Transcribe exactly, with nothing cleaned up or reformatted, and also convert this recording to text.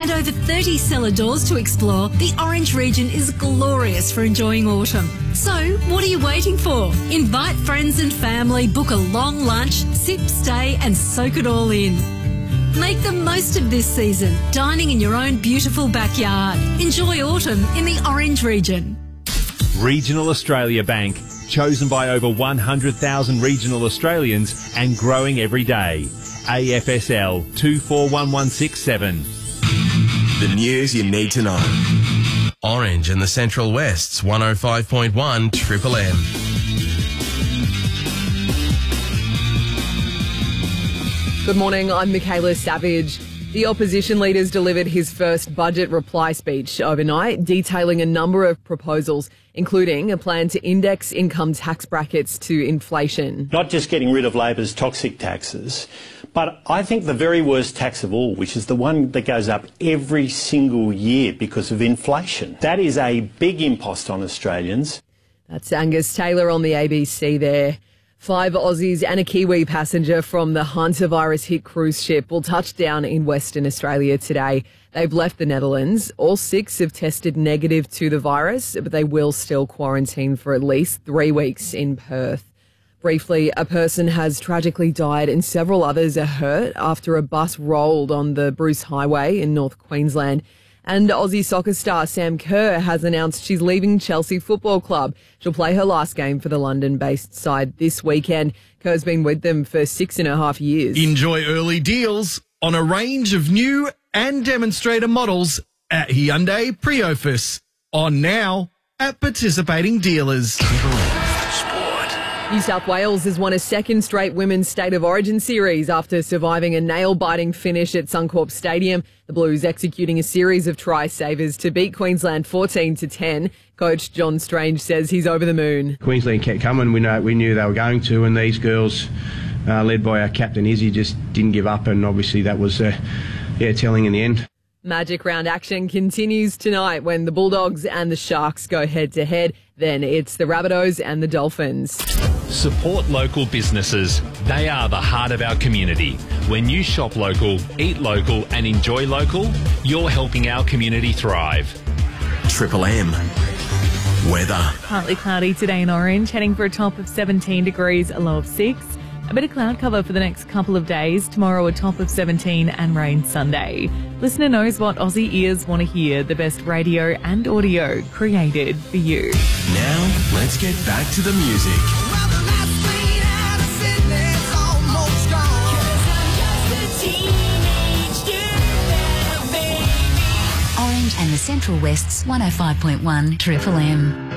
And over thirty cellar doors to explore, the Orange region is glorious for enjoying autumn. So, what are you waiting for? Invite friends and family, book a long lunch, sip, stay and soak it all in. Make the most of this season, dining in your own beautiful backyard. Enjoy autumn in the Orange region. Regional Australia Bank, chosen by over one hundred thousand regional Australians and growing every day. A F S L two four one one six seven. The news you need to know. Orange and the Central West's one oh five point one Triple M. Good morning, I'm Michaela Savage. The opposition leader's delivered his first budget reply speech overnight, detailing a number of proposals, including a plan to index income tax brackets to inflation. Not just getting rid of Labor's toxic taxes, but I think the very worst tax of all, which is the one that goes up every single year because of inflation. That is a big impost on Australians. That's Angus Taylor on the A B C there. Five Aussies and a Kiwi passenger from the hantavirus-hit cruise ship will touch down in Western Australia today. They've left the Netherlands. All six have tested negative to the virus, but they will still quarantine for at least three weeks in Perth. Briefly, a person has tragically died and several others are hurt after a bus rolled on the Bruce Highway in North Queensland. And Aussie soccer star Sam Kerr has announced she's leaving Chelsea Football Club. She'll play her last game for the London-based side this weekend. Kerr's been with them for six and a half years. Enjoy early deals on a range of new and demonstrator models at Hyundai Priofus. On now at participating dealers. New South Wales has won a second straight Women's State of Origin series after surviving a nail-biting finish at Suncorp Stadium. The Blues executing a series of try-savers to beat Queensland fourteen to ten. Coach John Strange says he's over the moon. Queensland kept coming. We know we knew they were going to, and these girls, uh, led by our captain Izzy, just didn't give up, and obviously that was, uh, yeah, telling in the end. Magic round action continues tonight when the Bulldogs and the Sharks go head-to-head. Then it's the Rabbitohs and the Dolphins. Support local businesses. They are the heart of our community. When you shop local, eat local and enjoy local, you're helping our community thrive. Triple M. Weather. Partly cloudy today in Orange, heading for a top of seventeen degrees, a low of six. A bit of cloud cover for the next couple of days. Tomorrow a top of seventeen and rain Sunday. Listener knows what Aussie ears want to hear. The best radio and audio created for you. Now, let's get back to the music. Orange and the Central West's one oh five point one Triple M.